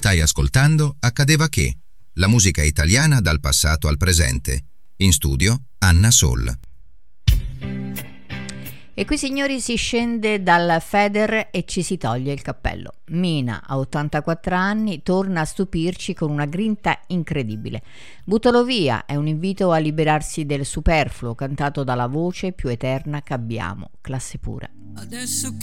Stai ascoltando Accadeva che, la musica italiana dal passato al presente. In studio Anna Soll. E qui, signori, si scende dal Feder e ci si toglie il cappello. Mina, a 84 anni, torna a stupirci con una grinta incredibile. Buttalo via è un invito a liberarsi del superfluo, cantato dalla voce più eterna che abbiamo, classe pura. Adesso